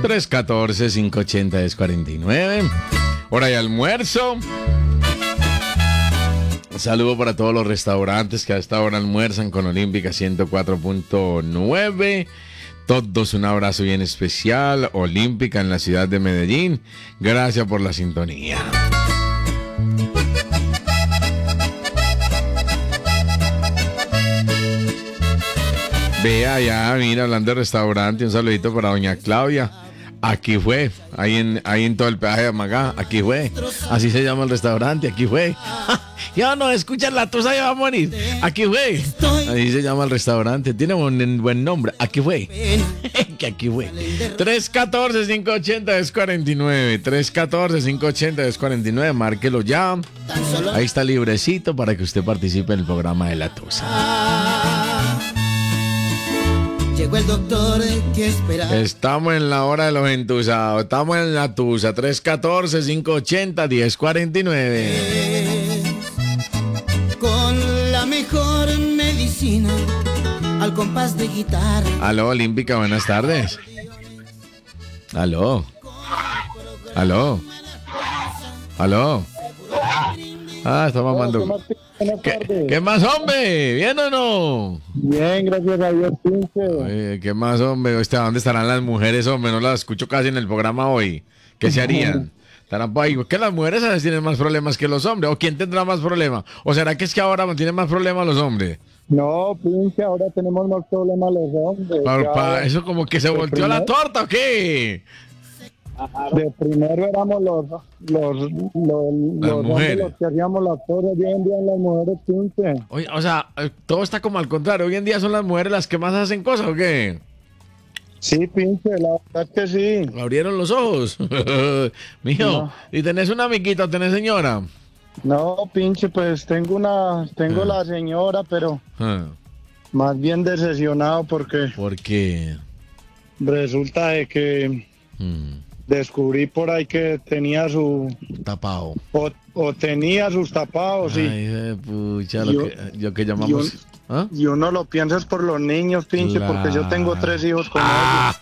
314-580-1049. Hora de almuerzo. Un saludo para todos los restaurantes que a esta hora almuerzan con Olímpica 104.9. Todos un abrazo bien especial. Olímpica en la ciudad de Medellín. Gracias por la sintonía. Vea ya, mira, hablando de restaurante, un saludito para doña Claudia. Aquí fue, ahí en todo el peaje de Amagá, aquí fue. Así se llama el restaurante, aquí fue. Ya no escuchas la tusa, ya va a morir. Aquí fue. Así se llama el restaurante, tiene un buen nombre. Aquí fue. Que aquí fue. 314-580-1049. 314-580-1049. Márquelo ya. Ahí está librecito para que usted participe en el programa de la tusa. Llegó el doctor que esperaba. Estamos en la hora de los entusados. Estamos en la tusa. 314-580-1049. Con la mejor medicina al compás de guitarra. Aló, Olímpica, buenas tardes. Aló. Aló. Aló. Ah, está mamando. ¿Qué más, hombre? ¿Bien o no? Bien, gracias a Dios, pinche. Oye, ¿qué más, hombre? ¿Dónde estarán las mujeres, hombre? No las escucho casi en el programa hoy. ¿Qué se harían? ¿Estarán por ahí? ¿Que las mujeres a veces tienen más problemas que los hombres? ¿O quién tendrá más problemas? ¿O será que es que ahora tienen más problemas los hombres? No, pinche, ahora tenemos más problemas los hombres. ¿Eso como que se volteó la torta o qué? De primero éramos los hombres los que hacíamos las cosas, hoy en día las mujeres, pinche. Oye, o sea, todo está como al contrario. Hoy en día son las mujeres las que más hacen cosas, ¿o qué? Sí, pinche, la verdad que sí. Abrieron los ojos. Mijo, no. ¿Y tenés una amiguita, tenés señora? No, pinche, pues tengo la señora, pero más bien decepcionado porque... ¿Por qué? Resulta de que... descubrí por ahí que tenía su... Tapado. O tenía sus tapados, sí. Ay, pucha, lo que llamamos... ¿Ah? Y uno lo piensa es por los niños, pinche, porque yo tengo 3 hijos con ellos.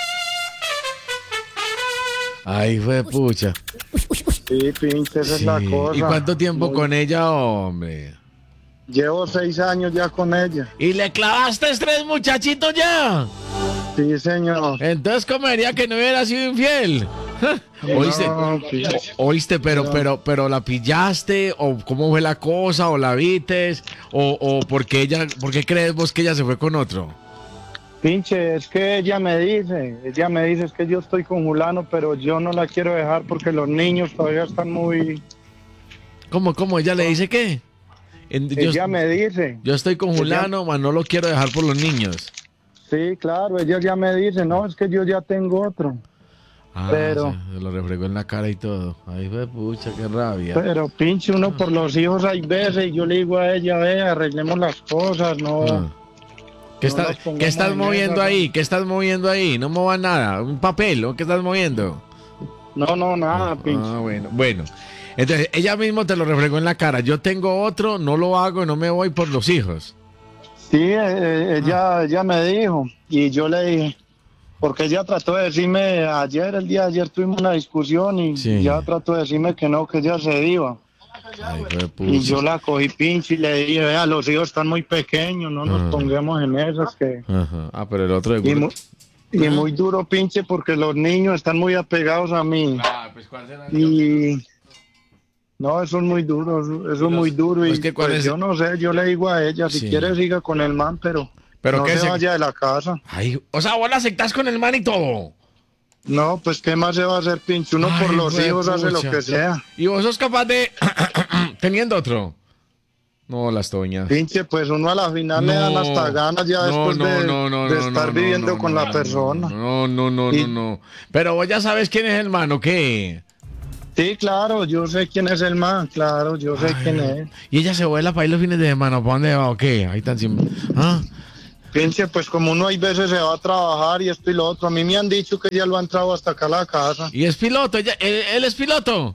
Ay, fue pucha. Sí, pinche, esa es la cosa. ¿Y cuánto tiempo con ella, hombre? Llevo 6 años ya con ella. ¿Y le clavaste 3 muchachitos ya? Sí, señor. Entonces comería que no hubiera sido infiel. ¿Oíste? No, ¿Oíste? Pero la pillaste, o cómo fue la cosa, o la vistes, o por qué crees vos que ella se fue con otro? Pinche, es que ella me dice es que yo estoy con Julano, pero yo no la quiero dejar porque los niños todavía están muy... ¿Cómo? ¿Ella le dice qué? Ella me dice. Yo estoy con Julano, mas no lo quiero dejar por los niños. Sí, claro, ella ya me dice, no, es que yo ya tengo otro. Pero se lo refregó en la cara y todo. Ay, fue pucha, qué rabia. Pero pinche, uno por los hijos hay veces y yo le digo a ella, arreglemos las cosas, no. ¿Qué estás moviendo ahí? ¿Qué estás moviendo ahí? No muevas nada. ¿Un papel o qué estás moviendo? No, nada, pinche. Bueno. Entonces, ella mismo te lo refregó en la cara. Yo tengo otro, no lo hago y no me voy por los hijos. Sí, ella me dijo y yo le dije, porque ella trató de decirme el día de ayer tuvimos una discusión y ya trató de decirme que no, que ella se iba. Ay, y yo la cogí pinche y le dije, vea, los hijos están muy pequeños, no nos pongamos en esas que... Pero el otro de... Y muy duro, pinche, porque los niños están muy apegados a mí. Pues ¿cuál será? Y... No, eso es muy duro, muy duro. Y pues, yo no sé, yo le digo a ella, si quiere siga con el man, pero no se vaya de la casa. Ay, o sea, vos la aceptás con el man y todo. No, pues qué más se va a hacer, pinche. Uno por los hijos hace lo que sea. ¿Y vos sos capaz de... teniendo otro? No, las toñas. Pinche, pues uno a la final le dan hasta ganas ya después de estar viviendo con la persona. No. Pero vos ya sabes quién es el man, ¿o qué? Sí, claro, yo sé quién es el man, claro, yo sé quién es. ¿Y ella se vuela para ir los fines de semana? ¿Para dónde va o qué? Ahí están siempre. Pinche, pues como uno hay veces se va a trabajar y es piloto. A mí me han dicho que ya lo ha entrado hasta acá a la casa. ¿Y es piloto? ¿Él es piloto?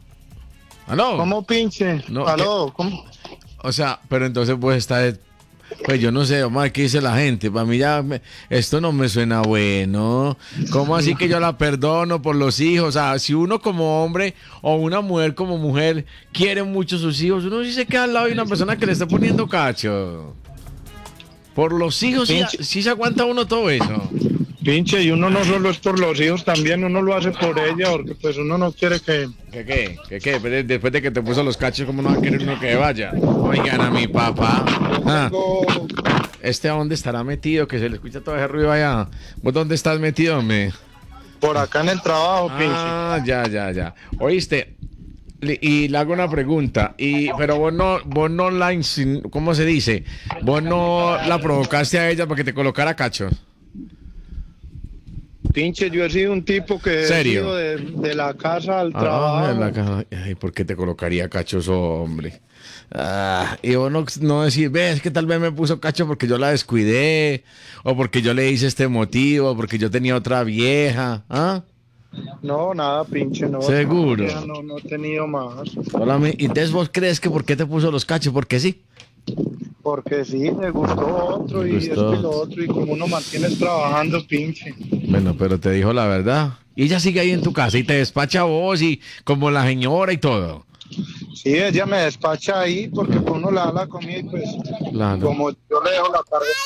¿Aló? ¿Cómo, pinche? No, ¿Aló? ¿Cómo? O sea, pero entonces vos estás Pues yo no sé, Omar, ¿qué dice la gente? Para mí esto no me suena bueno. ¿Cómo así que yo la perdono por los hijos? O sea, si uno como hombre o una mujer como mujer quiere mucho a sus hijos, uno sí se queda al lado de una persona que le está poniendo cacho. Por los hijos sí se aguanta uno todo eso. Pinche, y uno no solo es por los hijos, también uno lo hace por ella, porque pues uno no quiere que... ¿Qué? Pero después de que te puso los cachos, ¿cómo no va a querer uno que vaya? Oigan a mi papá. ¿Este a dónde estará metido? Que se le escucha todo ese ruido allá. ¿Vos dónde estás metido, hombre? Por acá en el trabajo, pinche. Ya. Oíste, y le hago una pregunta. Pero vos no ¿cómo se dice? Vos no la provocaste a ella para que te colocara cachos. Pinche, yo he sido un tipo que ¿Serio? he ido de la casa al trabajo. De la casa. Ay, ¿por qué te colocaría cachos, hombre? Y vos no decir, ves que tal vez me puso cacho porque yo la descuidé, o porque yo le hice este motivo, o porque yo tenía otra vieja. No, nada, pinche, no. ¿Seguro? No he tenido más. Entonces, ¿vos crees que por qué te puso los cachos? ¿Porque sí? Porque sí, me gustó otro y esto y lo otro, y como uno mantienes trabajando, pinche. Bueno, pero te dijo la verdad. Y ella sigue ahí en tu casa y te despacha a vos y como la señora y todo. Sí, ella me despacha ahí porque uno le da la comida y pues como yo le dejo la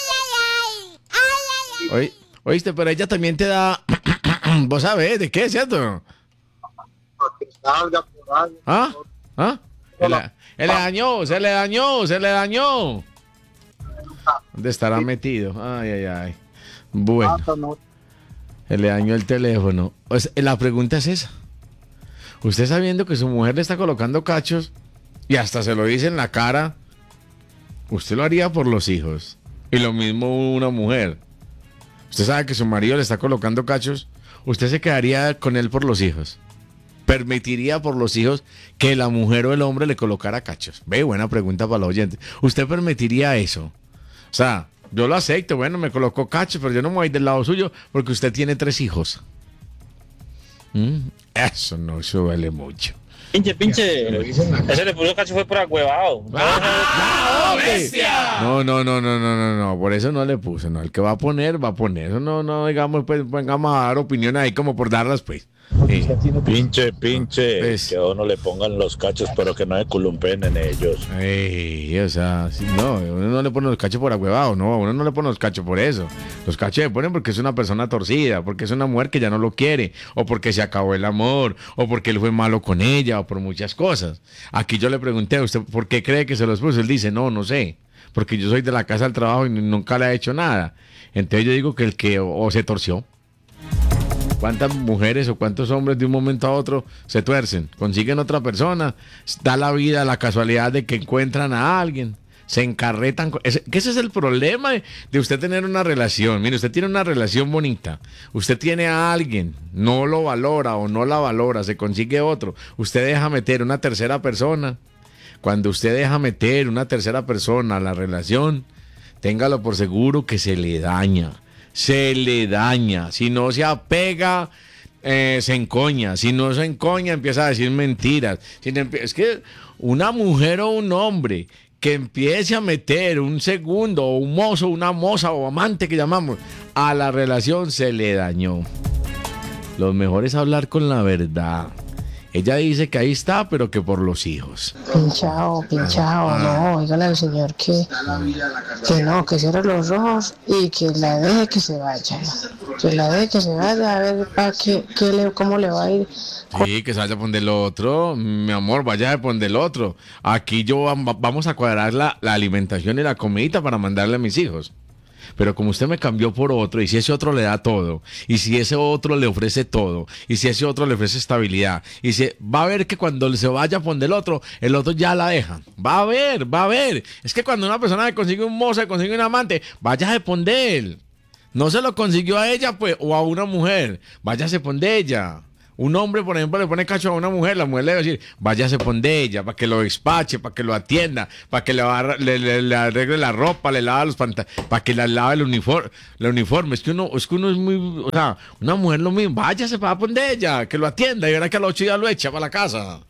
carga. Oíste, pero ella también te da... ¿Vos sabés de qué, cierto? Para que salga por ahí. Se le dañó. ¿Dónde estará metido? Ay. Bueno, se le dañó el teléfono. Pues, la pregunta es esa. Usted sabiendo que su mujer le está colocando cachos y hasta se lo dice en la cara, usted lo haría por los hijos. Y lo mismo una mujer. Usted sabe que su marido le está colocando cachos, usted se quedaría con él por los hijos. ¿Permitiría por los hijos que la mujer o el hombre le colocara cachos? Ve, buena pregunta para los oyentes. ¿Usted permitiría eso? O sea, yo lo acepto, bueno, me colocó cachos, pero yo no me voy del lado suyo porque usted tiene 3 hijos. Eso no suele mucho. Pinche. Ese le puso cacho fue por agüevado. ¡Bestia! No, por eso no le puse, no. El que va a poner. Eso no, digamos, pues, vengamos a dar opinión ahí como por darlas, pues. Sí. Pinche, Pues, que a uno le pongan los cachos, pero que no se culumpen en ellos. O sea, uno no le pone los cachos por agüevado, no, uno no le pone los cachos por eso. Los cachos se ponen porque es una persona torcida, porque es una mujer que ya no lo quiere, o porque se acabó el amor, o porque él fue malo con ella, o por muchas cosas. Aquí yo le pregunté a usted, ¿por qué cree que se los puso? Él dice, no sé, porque yo soy de la casa al trabajo y nunca le he hecho nada. Entonces yo digo que el que o se torció. ¿Cuántas mujeres o cuántos hombres de un momento a otro se tuercen? Consiguen otra persona, da la vida, la casualidad de que encuentran a alguien, se encarretan. Que ese es el problema de usted tener una relación. Mire, usted tiene una relación bonita, usted tiene a alguien, no lo valora o no la valora, se consigue otro, usted deja meter una tercera persona. Cuando usted deja meter una tercera persona a la relación, téngalo por seguro que se le daña. Si no se apega, se encoña. Si no se encoña, empieza a decir mentiras. Es que una mujer o un hombre que empiece a meter un segundo, o un mozo, una moza o amante que llamamos, a la relación, se le dañó. Lo mejor es hablar con la verdad. Ella dice que ahí está, pero que por los hijos. Pinchao, no, dígale al señor que no, que cierre los ojos y que la deje que se vaya. Que la deje que se vaya a ver cómo le va a ir. Sí, que se vaya a poner el otro, mi amor, vaya a poner el otro. Aquí vamos a cuadrar la alimentación y la comidita para mandarle a mis hijos. Pero como usted me cambió por otro, y si ese otro le da todo, y si ese otro le ofrece todo, y si ese otro le ofrece estabilidad, y va a ver que cuando se vaya a poner el otro ya la deja. Va a ver. Es que cuando una persona consigue un mozo, consigue un amante, váyase a poner. No se lo consiguió a ella, pues, o a una mujer, váyase a poner ella. Un hombre, por ejemplo, le pone cacho a una mujer, la mujer le va a decir, váyase pon de ella, para que lo despache, para que lo atienda, para que le arregle la ropa, le lava los pantalones, para que le lave el uniforme. Es que uno es muy, o sea, una mujer lo mismo, váyase para pon de ella, que lo atienda, y verá que a las 8 ya lo echa para la casa.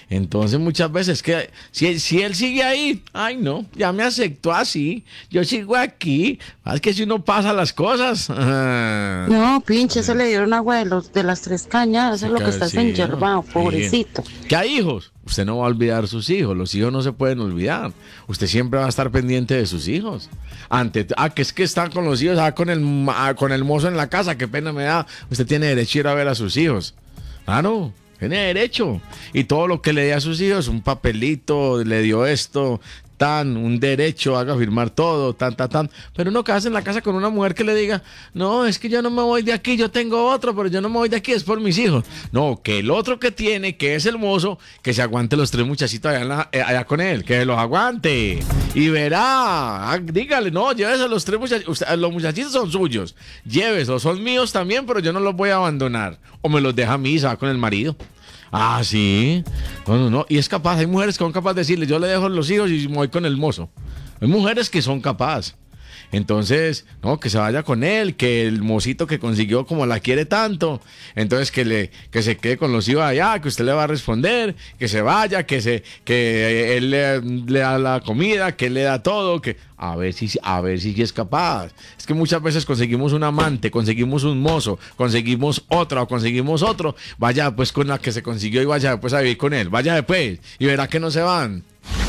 Entonces muchas veces que si él sigue ahí, ay no, ya me aceptó así, yo sigo aquí, es que si uno pasa las cosas. No, pinche, eso le dieron agua de las 3 cañas, eso es lo que está enyerbado, pobrecito. ¿Que hay hijos? Usted no va a olvidar sus hijos, los hijos no se pueden olvidar, usted siempre va a estar pendiente de sus hijos. Que es que está con los hijos, con el mozo en la casa, qué pena me da, usted tiene derecho a ir a ver a sus hijos, claro. Tiene derecho. Y todo lo que le dé a sus hijos, un papelito, le dio esto, un derecho, haga firmar todo, tan. Pero uno quedarse en la casa con una mujer que le diga, no, es que yo no me voy de aquí, yo tengo otro, pero yo no me voy de aquí, es por mis hijos. No, que el otro que tiene, que es el mozo, que se aguante los 3 muchachitos allá con él, que los aguante. Y verá, dígale, no, llévese a los 3 muchachitos, los muchachitos son suyos, lléveselos, son míos también, pero yo no los voy a abandonar. O me los deja a mí y se va con el marido. Ah, sí. No. Y es capaz, hay mujeres que son capaces de decirle, yo le dejo los hijos y me voy con el mozo. Hay mujeres que son capaces. Entonces, no, que se vaya con él, que el mocito que consiguió como la quiere tanto, entonces que se quede con los hijos allá, que usted le va a responder, que se vaya, que él le da la comida, que él le da todo, que a ver si es capaz. Es que muchas veces conseguimos un amante, conseguimos un mozo, conseguimos otra o conseguimos otro, vaya pues con la que se consiguió y vaya después a vivir con él, vaya después y verá que no se van.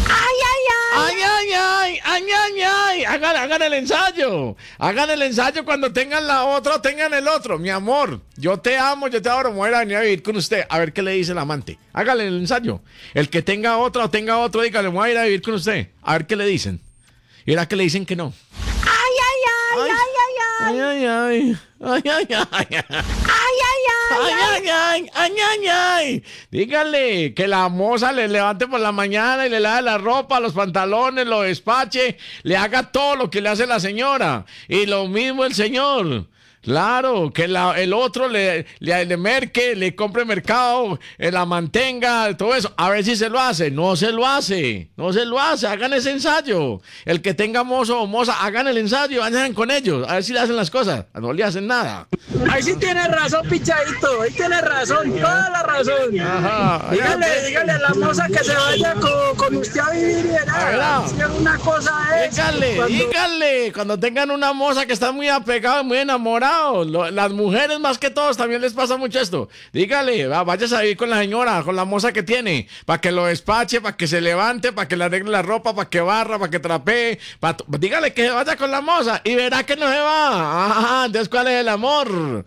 ¡Ay! Hagan el ensayo. Hagan el ensayo cuando tengan la otra o tengan el otro. Mi amor, yo te amo, yo te adoro, me voy a venir a vivir con usted. A ver qué le dice el amante. Hágale el ensayo. El que tenga otra o tenga otro, dígale, me voy a ir a vivir con usted. A ver qué le dicen. Y verá que le dicen que no. Ay. Dígale que la moza le levante por la mañana y le lave la ropa, los pantalones, lo despache, le haga todo lo que le hace la señora. Y lo mismo el señor. Claro, que el otro le merque, le compre mercado, la mantenga, todo eso. A ver si se lo hace. No se lo hace. Hagan ese ensayo. El que tenga mozo o moza, hagan el ensayo, vayan con ellos. A ver si le hacen las cosas. No le hacen nada. Ahí sí tiene razón, pichadito. Ahí tiene razón, toda la razón. Ajá. Dígale a la moza que se vaya con usted a vivir y verá. Si es una cosa es. Dígale. Cuando tengan una moza que está muy apegada, muy enamorada. Las mujeres más que todos también les pasa mucho esto. Dígale, vayas a vivir con la señora, con la moza que tiene, para que lo despache, para que se levante, para que le arregle la ropa, para que barra, para que trapee. Dígale que vaya con la moza y verá que no se va. Entonces, ¿cuál es el amor?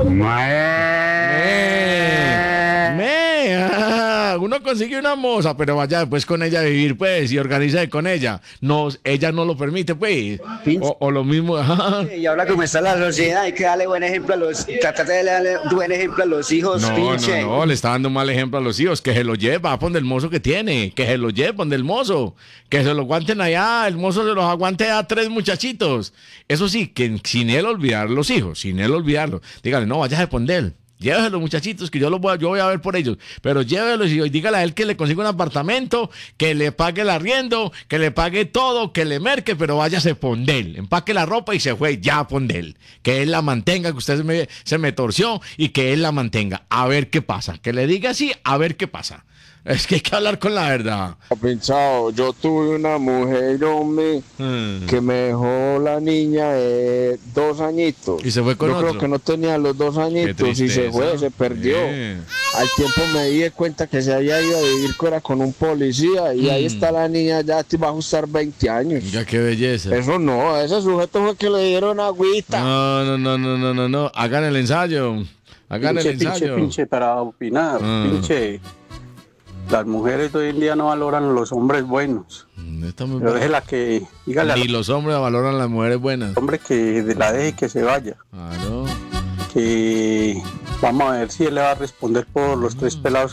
Uno consigue una moza, pero vaya después con ella a vivir, pues, y organiza con ella. No, ella no lo permite, pues. O lo mismo. Y ahora como está la sociedad, hay que darle buen ejemplo a tratar de darle buen ejemplo a los hijos, pinche. No, le está dando mal ejemplo a los hijos, que se lo lleva a donde el mozo que tiene, que se lo lleva donde el mozo, que se lo aguanten allá, el mozo se los aguante a 3 muchachitos. Eso sí, que sin él olvidar los hijos, dígale, no, vayas a poner. Llévelos, muchachitos, que yo voy a ver por ellos. Pero llévelos y dígale a él que le consiga un apartamento, que le pague el arriendo, que le pague todo, que le merque, pero váyase pondel. Empaque la ropa y se fue ya a pondel. Que él la mantenga, que usted se me torció y que él la mantenga. A ver qué pasa. Que le diga así, a ver qué pasa. Es que hay que hablar con la verdad. Pinchado, yo tuve una mujer, hombre, que me dejó la niña de 2 añitos. Y se fue con otro. Yo creo que no tenía los 2 añitos y se fue, se perdió. Al tiempo me di cuenta que se había ido a vivir con un policía y ahí está la niña, ya te va a ajustar 20 años. Ya qué belleza. Eso no, a ese sujeto fue que le dieron agüita. No. Hagan el ensayo. Pinche, para opinar, pinche. Las mujeres de hoy en día no valoran a los hombres buenos. Pero déjela que... Ni los hombres valoran a las mujeres buenas. Hombre, que la deje que se vaya. Claro. Que vamos a ver si él le va a responder por los 3 pelados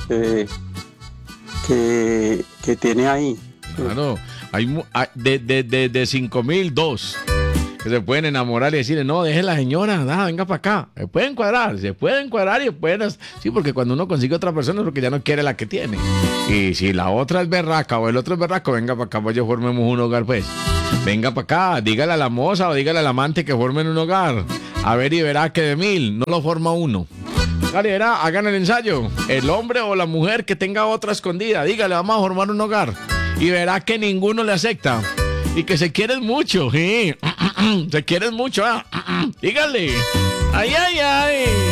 que tiene ahí. Claro. Hay de 5,000, 2. Que se pueden enamorar y decirle, no, deje la señora, venga para acá. Se pueden cuadrar y pueden... Sí, porque cuando uno consigue otra persona es porque ya no quiere la que tiene. Y si la otra es berraca o el otro es berraco, venga para acá, pues ya formemos un hogar, pues. Venga para acá, dígale a la moza o dígale al amante que formen un hogar. A ver y verá que de 1,000 no lo forma uno. Dale, verá, hagan el ensayo. El hombre o la mujer que tenga otra escondida, dígale, vamos a formar un hogar. Y verá que ninguno le acepta. Y que se quieren mucho, ¿sí? Se quieren mucho, ¿ah? Dígale. Ay, ay, ay.